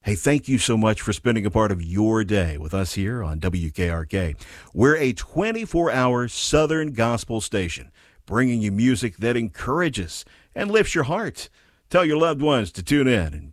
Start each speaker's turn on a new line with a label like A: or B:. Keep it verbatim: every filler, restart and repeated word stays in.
A: Hey, thank you so much for spending a part of your day with us here on W K R K. We're a twenty-four hour Southern gospel station, bringing you music that encourages and lifts your heart. Tell your loved ones to tune in and